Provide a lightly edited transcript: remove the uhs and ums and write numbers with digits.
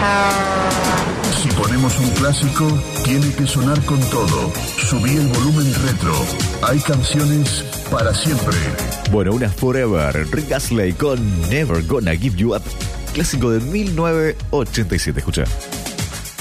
Si ponemos un clásico, tiene que sonar con todo. Subí el volumen retro. Hay canciones para siempre. Bueno, una Forever. Rick Astley con Never Gonna Give You Up. Clásico de 1987. Escucha.